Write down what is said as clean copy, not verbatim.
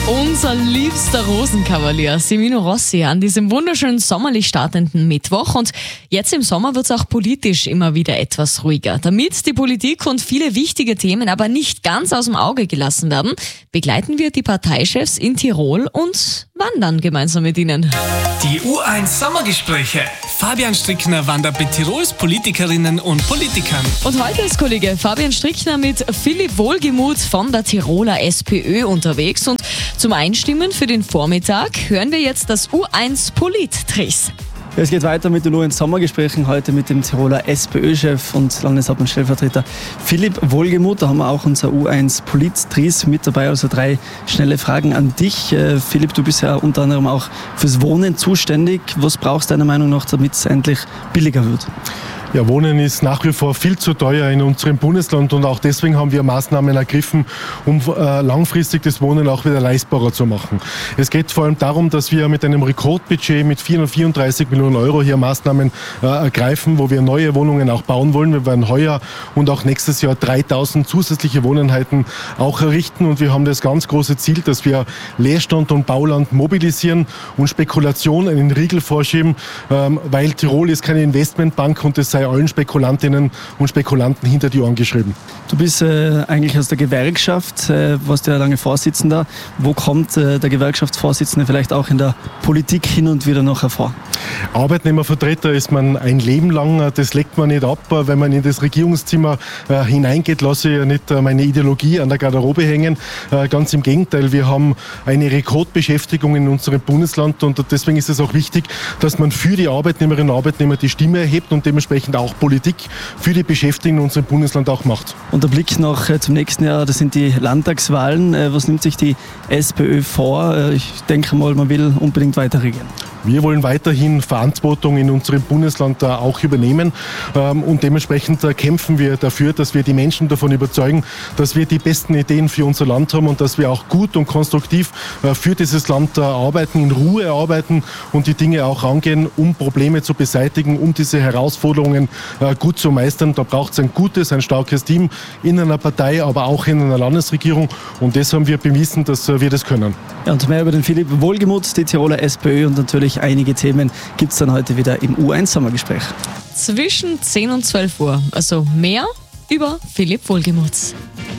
Unser liebster Rosenkavalier Semino Rossi an diesem wunderschönen sommerlich startenden Mittwoch. Und jetzt im Sommer wird es auch politisch immer wieder etwas ruhiger. Damit die Politik und viele wichtige Themen aber nicht ganz aus dem Auge gelassen werden, begleiten wir die Parteichefs in Tirol und wandern gemeinsam mit ihnen. Die U1 Sommergespräche. Fabian Strickner wandert mit Tirols Politikerinnen und Politikern. Und heute ist Kollege Fabian Strickner mit Philipp Wohlgemuth von der Tiroler SPÖ unterwegs. Und zum Einstimmen für den Vormittag hören wir jetzt das U1 Polit-Tris. Es geht weiter mit den U1 Sommergesprächen heute mit dem Tiroler SPÖ-Chef und Landeshauptmann-Stellvertreter Philipp Wohlgemuth. Da haben wir auch unser U1 Polit-Tris mit dabei, also 3 schnelle Fragen an dich. Philipp, du bist ja unter anderem auch fürs Wohnen zuständig. Was brauchst du deiner Meinung nach, damit es endlich billiger wird? Ja, Wohnen ist nach wie vor viel zu teuer in unserem Bundesland und auch deswegen haben wir Maßnahmen ergriffen, um langfristig das Wohnen auch wieder leistbarer zu machen. Es geht vor allem darum, dass wir mit einem Rekordbudget mit 434 Millionen Euro hier Maßnahmen ergreifen, wo wir neue Wohnungen auch bauen wollen. Wir werden heuer und auch nächstes Jahr 3000 zusätzliche Wohneinheiten auch errichten und wir haben das ganz große Ziel, dass wir Leerstand und Bauland mobilisieren und Spekulation einen Riegel vorschieben, weil Tirol ist keine Investmentbank und es sei allen Spekulantinnen und Spekulanten hinter die Ohren geschrieben. Du bist eigentlich aus der Gewerkschaft, warst ja lange Vorsitzender. Wo kommt der Gewerkschaftsvorsitzende vielleicht auch in der Politik hin und wieder noch hervor? Arbeitnehmervertreter ist man ein Leben lang, das legt man nicht ab. Wenn man in das Regierungszimmer hineingeht, lasse ich ja nicht meine Ideologie an der Garderobe hängen. Ganz im Gegenteil, wir haben eine Rekordbeschäftigung in unserem Bundesland und deswegen ist es auch wichtig, dass man für die Arbeitnehmerinnen und Arbeitnehmer die Stimme erhebt und dementsprechend auch Politik für die Beschäftigten in unserem Bundesland auch macht. Und der Blick noch zum nächsten Jahr, das sind die Landtagswahlen. Was nimmt sich die SPÖ vor? Ich denke mal, man will unbedingt weiter regieren. Wir wollen weiterhin Verantwortung in unserem Bundesland auch übernehmen und dementsprechend kämpfen wir dafür, dass wir die Menschen davon überzeugen, dass wir die besten Ideen für unser Land haben und dass wir auch gut und konstruktiv für dieses Land arbeiten, in Ruhe arbeiten und die Dinge auch angehen, um Probleme zu beseitigen, um diese Herausforderungen gut zu meistern. Da braucht es ein gutes, ein starkes Team in einer Partei, aber auch in einer Landesregierung und das haben wir bewiesen, dass wir das können. Ja, und mehr über den Philipp Wohlgemuth, die Tiroler SPÖ und natürlich einige Themen gibt es dann heute wieder im U1 Sommergespräch. Zwischen 10 und 12 Uhr, also mehr über Philipp Wohlgemuth.